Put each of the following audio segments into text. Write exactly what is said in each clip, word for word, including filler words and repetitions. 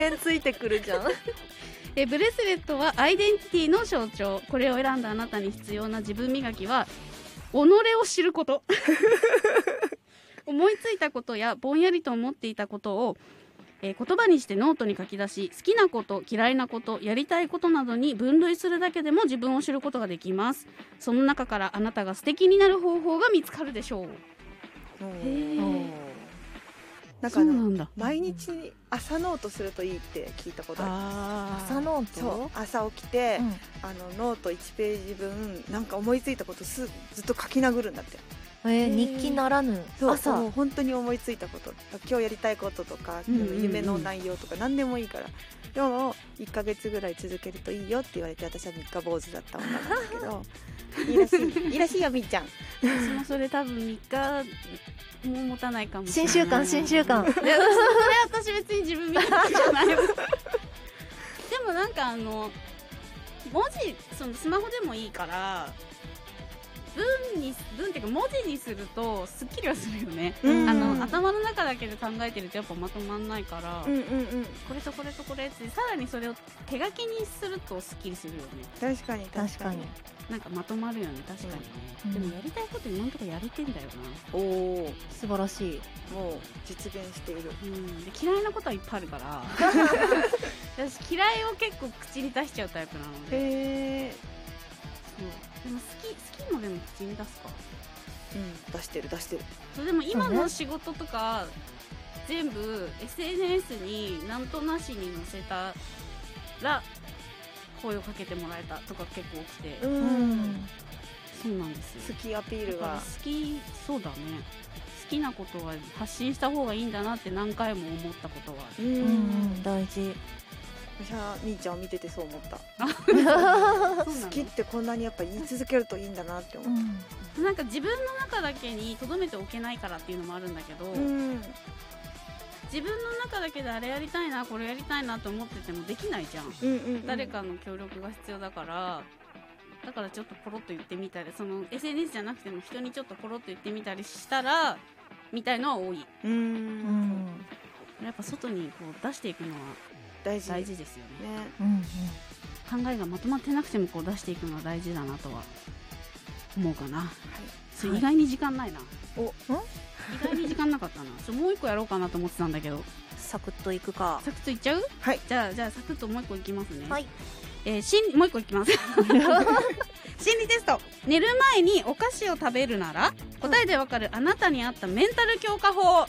ついてくるじゃんえブレスレットはアイデンティティの象徴。これを選んだあなたに必要な自分磨きは己を知ること思いついたことやぼんやりと思っていたことを、えー、言葉にしてノートに書き出し、好きなこと、嫌いなこと、やりたいことなどに分類するだけでも自分を知ることができます。その中からあなたが素敵になる方法が見つかるでしょう。へー、 なんかそうなんだ。 毎日朝ノートするといいって聞いたことああ朝ノート、 そう朝起きて、 うん、 あのノートいちページ分なんか思いついたことすずっと書き殴るんだって。 えー、日記ならぬそう朝もう本当に思いついたこと今日やりたいこととか、 うんうんうん、 夢の内容とか何でもいいから。でもいっかげつぐらい続けるといいよって言われて、私は三日坊主だった女なんだけどいいらしいいいらしいよみっちゃん。 私もそれ多分みっかも持たないかもしれない。 新習慣新習慣いやそれ私別に自分磨きじゃないでもなんかあの文字、そのスマホでもいいから文に文っていうか文字にするとすっきりはするよね。 うんあの頭の中だけで考えてるとやっぱまとまんないから、 うんうんうんこれとこれとこれってさらにそれを手書きにするとすっきりするよね。 確かに確かに確かに。 なんかまとまるよね、確かにね、 うんでもやりたいこと今のところやれてんだよな。 おお素晴らしい。 もう実現している。 うん、で嫌いなことはいっぱいあるから私嫌いを結構口に出しちゃうタイプなので、 へえ。 そうでも好き好きもでも口に出すか。 うん出してる出してる。 そうでも今の仕事とか全部 エスエヌエス になんとなしに載せたら声をかけてもらえたとか結構起きて、 ううんんそうなんですよ。 好きアピールだからが好き、そうだね、好きなことは発信した方がいいんだなって何回も思ったことはある。 うんうんうん大事。 私はみーちゃんを見ててそう思った。 そうなの好きってこんなにやっぱ言い続けるといいんだなって思っなんか自分の中だけに留めておけないからっていうのもあるんだけど、 た。うん自分の中だけであれやりたいなこれやりたいなと思っててもできないじゃん、 うんうんうん誰かの協力が必要だから。だからちょっとポロッと言ってみたり、その エスエヌエス じゃなくても人にちょっとポロッと言ってみたりしたらみたいのは多い。 ううんんやっぱ外にこう出していくのは大事大事ですよね。 ね。 うん考えがまとまってなくてもこう出していくのは大事だなとは思うかな。それ意外に時間ないな、 お意外に時間なかったな。ちょもう一個やろうかなと思ってたんだけど、 サクッといくか。 サクッといっちゃう？ はいじゃあじゃあサクッともう一個いきますね。 はい。 えー、心もう一個いきます心理テスト。寝る前にお菓子を食べるなら答えでわかるあなたに合ったメンタル強化法。はい、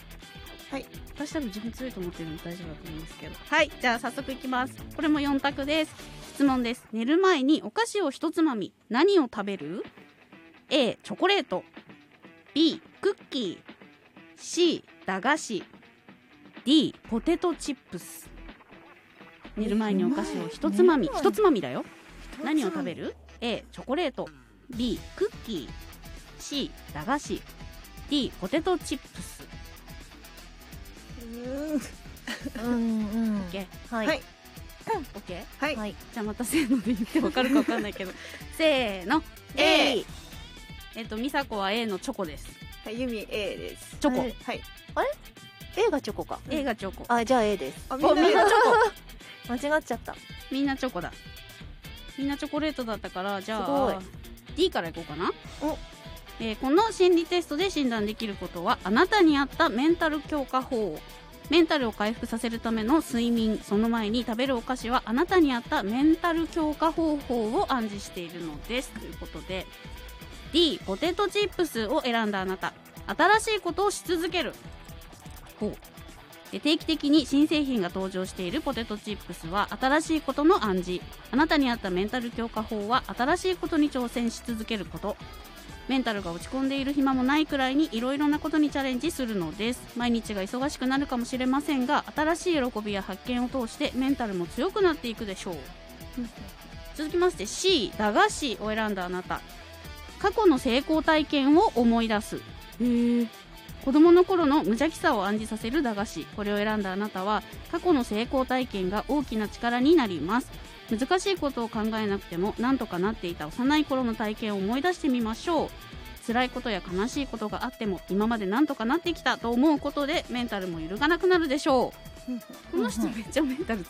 私多分自分強いと思ってるので大丈夫だと思いますけど。はい、じゃあ早速いきます。これもよん択です。質問です。寝る前にお菓子を一つまみ、何を食べる？ A チョコレート、 B クッキー、 C 駄菓子、 D ポテトチップス。寝る前にお菓子を一つまみ、一つまみだよ。何を食べる？ A チョコレート、 B クッキー、 C 駄菓子、 D ポテトチップス。 うんうんうん。 OK はい。 はいオッケー。 はいはい。 じゃあまたせーので言ってわかるかわかんないけどせーの A。 えっと美佐子は A のチョコです。 はいユミ A です。 チョコ、 はいはい。 A がチョコか。 A がチョコ。 あ、じゃあ A です。 あおみんなチョコ間違っちゃった。 みんなチョコだ。みんなチョコレートだったからじゃすごいあ D からいこうかな。 おえーこの心理テストで診断できることはあなたに合ったメンタル強化法。メンタルを回復させるための睡眠、その前に食べるお菓子はあなたに合ったメンタル強化方法を暗示しているのですということで D ポテトチップスを選んだあなた、新しいことをし続ける。ほう。で定期的に新製品が登場しているポテトチップスは新しいことの暗示。あなたに合ったメンタル強化法は新しいことに挑戦し続けること。メンタルが落ち込んでいる暇もないくらいにいろいろなことにチャレンジするのです。毎日が忙しくなるかもしれませんが、新しい喜びや発見を通してメンタルも強くなっていくでしょう。続きまして C 駄菓子を選んだあなた、過去の成功体験を思い出す。へえ。子供の頃の無邪気さを暗示させる駄菓子、これを選んだあなたは過去の成功体験が大きな力になります。難しいことを考えなくても何とかなっていた幼い頃の体験を思い出してみましょう。辛いことや悲しいことがあっても今まで何とかなってきたと思うことでメンタルも揺るがなくなるでしょう。 この人めっちゃメンタル